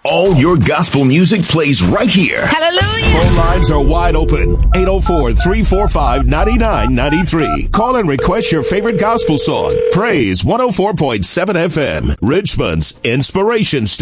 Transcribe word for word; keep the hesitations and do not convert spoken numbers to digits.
All your gospel music plays right here. Hallelujah. Phone lines are wide open. eight oh four, three four five, nine nine nine three. Call and request your favorite gospel song. Praise one oh four point seven F M, Richmond's Inspiration Station.